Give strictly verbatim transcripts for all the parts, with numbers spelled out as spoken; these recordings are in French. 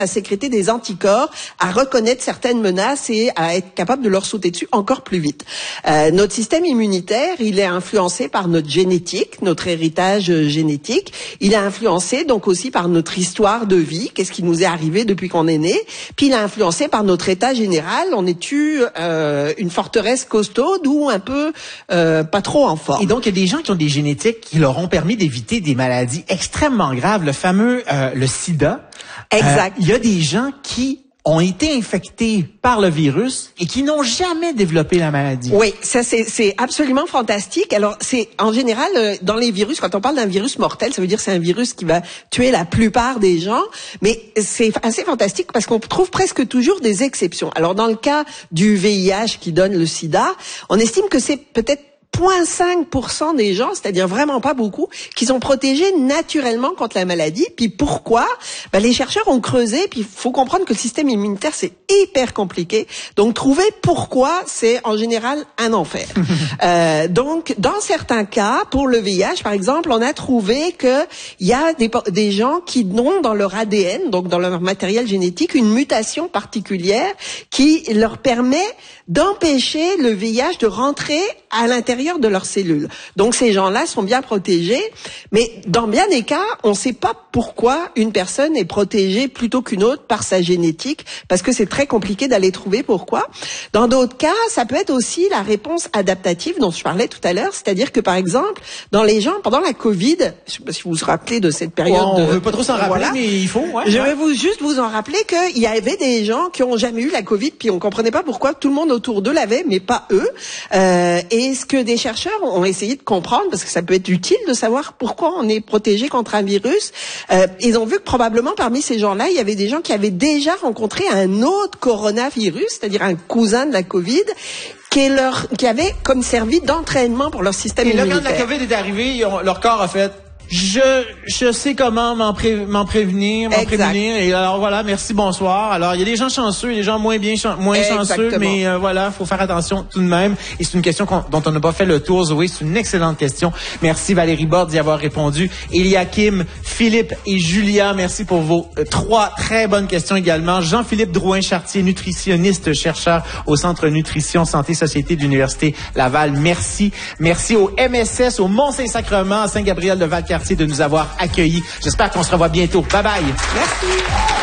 à sécréter des anticorps, à reconnaître certaines menaces et à être capable de leur sauter dessus encore plus vite. Euh, notre système immunitaire, il est influencé par notre génétique, notre héritage génétique. Il est influencé donc aussi par notre histoire de vie, qu'est-ce qui nous est arrivé depuis qu'on est né. Puis il est influencé par notre état général. On est-tu euh, une forteresse costaude ou un peu euh, pas trop en forme. Et donc, il y a des gens qui ont des génétiques qui leur ont permis d'éviter des maladies extrêmement graves. Le fameux, euh, le sida. Exact. Euh, il y a des gens qui ont été infectés par le virus et qui n'ont jamais développé la maladie. Oui, ça c'est c'est absolument fantastique. Alors c'est en général euh, dans les virus, quand on parle d'un virus mortel, ça veut dire que c'est un virus qui va tuer la plupart des gens, mais c'est assez fantastique parce qu'on trouve presque toujours des exceptions. Alors dans le cas du V I H qui donne le sida, on estime que c'est peut-être zéro virgule cinq pour cent des gens, c'est-à-dire vraiment pas beaucoup, qui sont protégés naturellement contre la maladie. Puis pourquoi? Ben, les chercheurs ont creusé, puis il faut comprendre que le système immunitaire, c'est hyper compliqué. Donc, trouver pourquoi, c'est en général un enfer. euh, donc, dans certains cas, pour le V I H, par exemple, on a trouvé que il y a des, des gens qui ont dans leur A D N, donc dans leur matériel génétique, une mutation particulière qui leur permet d'empêcher le V I H de rentrer à l'intérieur de leurs cellules. Donc ces gens-là sont bien protégés, mais dans bien des cas, on ne sait pas pourquoi une personne est protégée plutôt qu'une autre par sa génétique, parce que c'est très compliqué d'aller trouver pourquoi. Dans d'autres cas, ça peut être aussi la réponse adaptative dont je parlais tout à l'heure, c'est-à-dire que par exemple, dans les gens, pendant la Covid, je ne sais pas si vous vous rappelez de cette période... Oh, on ne veut pas trop s'en rappeler, voilà. Mais il faut. Ouais, je ouais. vais vous juste vous en rappeler qu'il y avait des gens qui ont jamais eu la Covid, puis on comprenait pas pourquoi tout le monde autour d'eux l'avait, mais pas eux. Euh, et ce que des chercheurs ont essayé de comprendre, parce que ça peut être utile de savoir pourquoi on est protégé contre un virus, euh, ils ont vu que probablement parmi ces gens-là, il y avait des gens qui avaient déjà rencontré un autre coronavirus, c'est-à-dire un cousin de la Covid, qui, est leur, qui avait comme servi d'entraînement pour leur système et immunitaire. Et là, quand la COVID est arrivée, ils ont, leur corps a fait... Je je sais comment m'en, pré, m'en prévenir, m'en exact. prévenir. Et alors voilà, merci, bonsoir. Alors il y a des gens chanceux, des gens moins bien chan- moins Exactement. chanceux, mais euh, voilà, faut faire attention tout de même. Et c'est une question dont on n'a pas fait le tour, Zoé. C'est une excellente question. Merci Valérie Borde d'y avoir répondu. Eliakim, Philippe et Julia, merci pour vos euh, trois très bonnes questions également. Jean-Philippe Drouin-Chartier, nutritionniste, chercheur au Centre Nutrition Santé Société de l'Université Laval. Merci. Merci au M S S, au Mont-Saint-Sacrement, à Saint-Gabriel de Valcartier, de nous avoir accueillis. J'espère qu'on se revoit bientôt. Bye bye. Merci.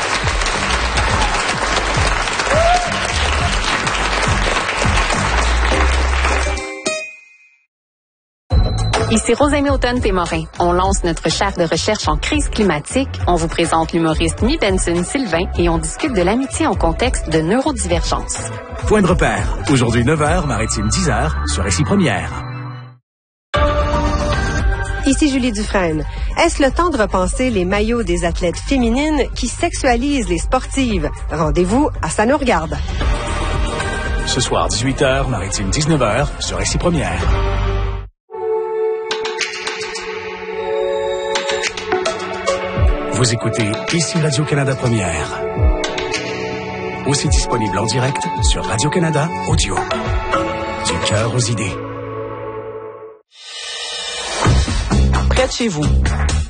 Ici Rosemée Automne-Témorin. On lance notre chaire de recherche en crise climatique. On vous présente l'humoriste Mi Benson Sylvain et on discute de l'amitié en contexte de neurodivergence. Point de repère. Aujourd'hui neuf heures, Maritime dix heures, sur Récit Première. Ici Julie Dufresne. Est-ce le temps de repenser les maillots des athlètes féminines qui sexualisent les sportives? Rendez-vous à Ça nous regarde. Ce soir, dix-huit heures, Maritime dix-neuf heures, sur Récit Première. Vous écoutez Ici Radio-Canada Première. Aussi disponible en direct sur Radio-Canada Audio. Du cœur aux idées. Près de chez vous,